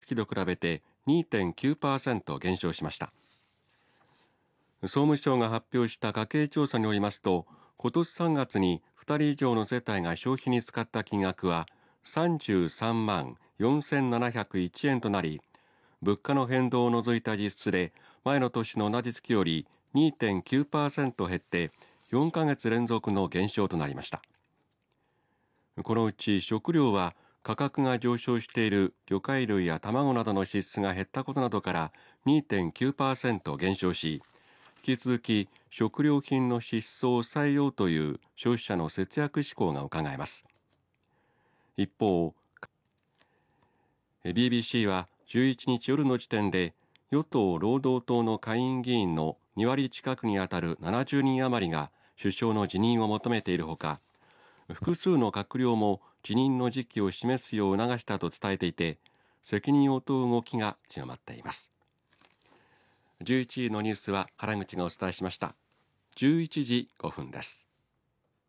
期と比べて 2.9% 減少しました。総務省が発表した家計調査によりますと、今年3月に2人以上の世帯が消費に使った金額は33万4701円となり、物価の変動を除いた実質で前の年の同じ月より 2.9% 減って4ヶ月連続の減少となりました。このうち食料は価格が上昇している魚介類や卵などの支出が減ったことなどから 2.9% 減少し、引き続き食料品の支出を抑えようという消費者の節約志向が伺えます。一方、BBC は11日夜の時点で与党労働党の下院議員の2割近くにあたる70人余りが首相の辞任を求めているほか、複数の閣僚も辞任の時期を示すよう促したと伝えていて、責任を問う動きが強まっています。11時のニュースは原口がお伝えしました。11時5分です。